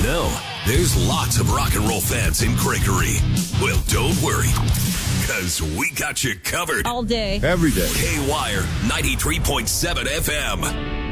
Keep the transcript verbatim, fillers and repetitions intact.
know, there's lots of rock and roll fans in Gregory. Well, don't worry, because we got you covered. All day. Every day. K-Wire ninety-three point seven F M.